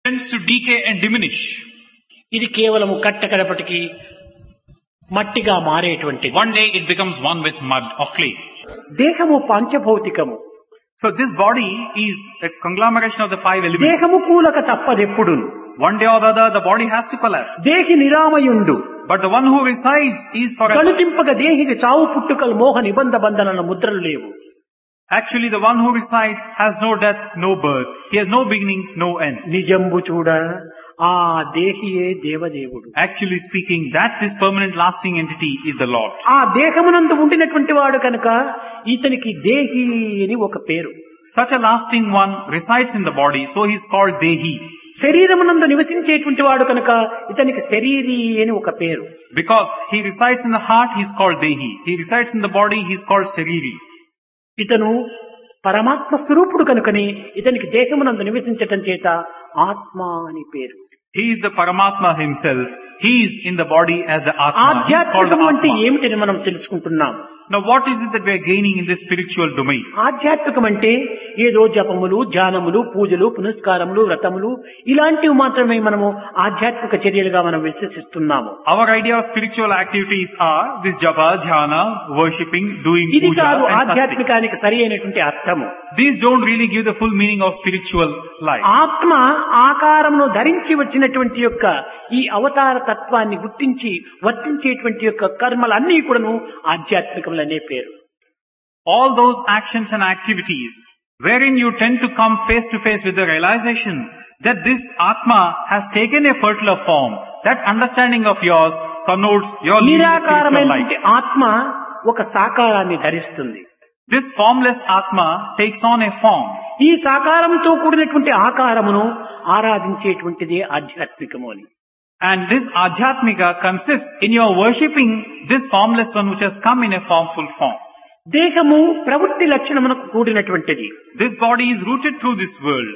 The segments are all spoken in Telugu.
tends to decay and diminish. ఇది కేవలము కట్టకడపటికి మట్టిగా మారేటువంటిది. One day it becomes one with mud or clay. దేహము పంచభౌతికము. So this body is a conglomeration of the five elements. దేహము కూలక తప్పదెప్పుడు. One day or the other, the body has to collapse. దేహి నిరామయుండు. But the one who resides is forever. కనుతింపక దేహికి చావు పుట్టుకలు మోహ నిబంధ బంధనల ముద్రలు లేవు. Actually, the one who resides has no death, no birth. He has no beginning, no end. నిజంబు చూడ ఆ దేహియే దేవదేవుడు. Actually speaking, that this permanent lasting entity is the Lord. ఆ దేహమునందు ఉండినటువంటి వాడు కనుక ఇతనికి దేహి అని ఒక పేరు. Such a lasting one resides in the body, so he is called Dehi. శరీరమునందు నివసించేటువంటి వాడు కనుక ఇతనికి శరీరి అని ఒక పేరు. Because he resides in the heart, he is called Dehi. He resides in the body, he is called Shariri. ఇతను పరమాత్మ స్వరూపుడు కనుకని ఇతనికి దేహమునందు నివసించటం చేత ఆత్మ అని పేరు. He is the Paramatma himself. He is in the body as the Atma. He is called the ఆధ్యాత్మికం అంటే Atma. ఏమిటని మనం తెలుసుకుంటున్నాం. Now what is it that we are gaining in this spiritual domain? ఆధ్యాత్మికం అంటే ఏదో జపములు, ధ్యానములు, పూజలు, పునస్కారములు, వ్రతములు ఇలాంటివి మాత్రమే మనము ఆధ్యాత్మిక చర్యలుగా మనం విశ్వసిస్తున్నాము. Our idea of spiritual activities are this japa, dhyana, worshipping, doing ఇది puja కాదు and such things. ఆధ్యాత్మికానికి సరి అయినటువంటి అర్థము. These don't really give the full meaning of spiritual life. ఆత్మ ఆకారమును ధరించి వచ్చినటువంటి యొక్క ఈ అవతార తత్వాన్ని గుర్తించి వర్తించేటువంటి యొక్క కర్మలన్నీ కూడాను ఆధ్యాత్మికములనే పేరు. All those actions and activities wherein you tend to come face to face with the realization that this Atma has taken a particular form, that understanding of yours connotes your living a spiritual నిరాకారమైనటువంటి life. ఆత్మ ఒక సాకారాన్ని ధరిస్తుంది. This formless Atma takes on a form. ఈ సాకారంతో కూడినటువంటి ఆకారమును ఆరాధించేటువంటిదే ఆధ్యాత్మికము అని. And this Adhyatmika consists in your worshipping this formless one which has come in a formful form. దేహము ప్రవృత్తి లక్షణమునకు కూడినటువంటిది. This body is rooted through this world.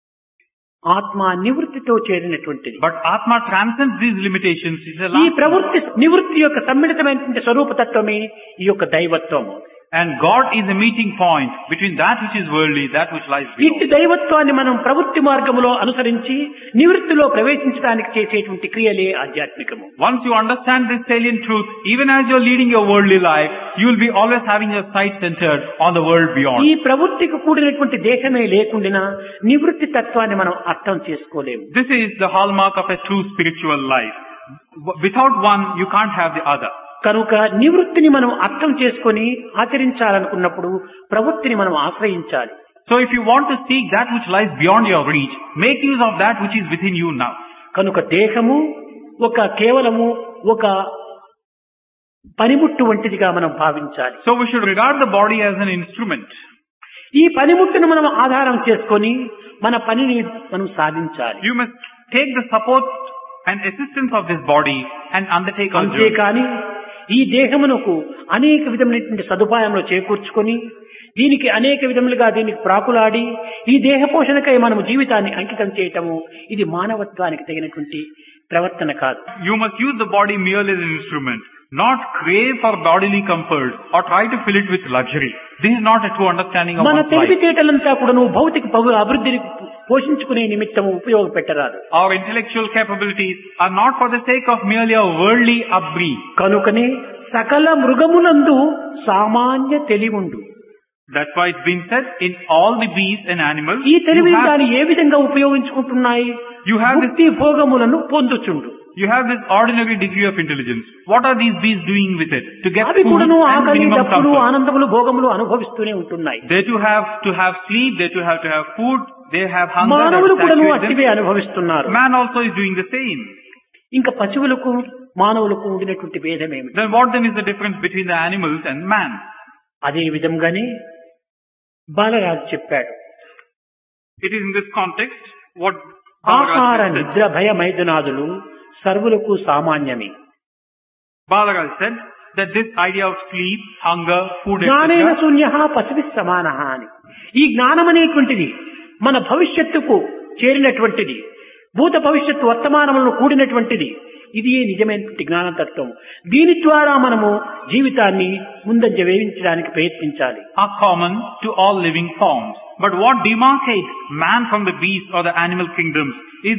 ఆత్మ నివృత్తితో చేరినటువంటిది. But Atma transcends these limitations. It's a ఈ last ప్రవృత్తి నివృత్తి యొక్క సమ్మిళితమైనటువంటి స్వరూపతత్వమే ఈ యొక్క దైవత్వము. And God is a meeting point between that which is worldly, that which lies ఇట్టి below. దైవత్వాన్ని మనం ప్రవృత్తి మార్గములో అనుసరించి నివృత్తిలో ప్రవేశించడానికి చేసేటువంటి క్రియలే ఆధ్యాత్మికము. Once you understand this salient truth, even as you're leading your worldly life, you will be always having your sight centered on the world ఈ beyond. ప్రవృత్తికి కూడినటువంటి దేహమే లేకుండా నివృత్తి తత్వాన్ని మనం అర్థం చేసుకోలేము. This is the hallmark of a true spiritual life. Without one, you can't have the other. కనుక నివృత్తిని మనం అర్థం చేసుకొని ఆచరించాలనుకున్నప్పుడు ప్రవృత్తిని మనం ఆశ్రయించాలి. So if you want to seek that which lies beyond your reach, make use of that which is within you now. కనుక దేహము ఒక కేవలము ఒక పనిముట్టు వంటిదిగా మనం భావించాలి. So we should regard the body as an instrument. ఈ పనిముట్టును మనం ఆధారం చేసుకొని మన పనిని మనం సాధించాలి. You must take the support and assistance of this body and undertake our journey. అంతేకాని ఈ దేహమునకు అనేక విధమైనటువంటి సదుపాయములు చేకూర్చుకొని దీనికి అనేక విధములుగా దీనికి ప్రాకులాడి ఈ దేహ పోషణకై మనము జీవితాన్ని అంకితం చేయటము ఇది మానవత్వానికి తగినటువంటి ప్రవర్తన కాదు. You must use the body merely as an instrument, not crave for bodily comforts or try to fill it with luxury. This is not a true understanding of మన one's life. తెలివితేటలంతా కూడాను భౌతిక అభివృద్ధిని పోషించుకునే నిమిత్తము ఉపయోగపెట్టరాదు. Our intellectual capabilities are not for the sake of merely a worldly upbringing. కనుకనే సకల మృగములందు సామాన్య తెలివుండు. That's why it's been said in all the beasts and animals, ఈ తెలివిని దాన్ని ఏ విధంగా ఉపయోగించుకుంటున్నాయి? you have this ముక్తి భోగములను పొందుచుండు. You have this ordinary degree of intelligence. What are these beasts doing with it? To get అవి food కూడాను and ఆకలి, minimum దప్పులు, comforts. ఆనందములు, భోగములు అనుభవిస్తూనే ఉంటున్నాయి. They too have to have sleep, they too have to have food, they have hunger, they have మానవులు to కూడాను saturate అట్టివే them. అనుభవిస్తున్నారు. Man also is doing the same. ఇంకా పశువులకు మానవులకు ఉండినటువంటి భేదమేమి? Then what then is the difference between the animals and man? అదే విధంగానే బాలరాజు చెప్పాడు, It is in this context what ఆహార Balaraj said. నిద్ర భయ మైదునాదులు సర్వులకు సామాన్యమే. Balaraj said that this idea of sleep, hunger, food, జ్ఞానేన etc. శూన్య పశువి సమాన అని. ఈ జ్ఞానం అనేటువంటిది మన భవిష్యత్తుకు చేరినటువంటిది, భూత భవిష్యత్తు వర్తమానములను కూడినటువంటిది. ఇది నిజమైనటువంటి జ్ఞానతత్వం. దీని ద్వారా మనము జీవితాన్ని ముందంజ వేయించడానికి ప్రయత్నించాలి. Are common to all living forms. But what demarcates man from the beasts or the animal kingdoms is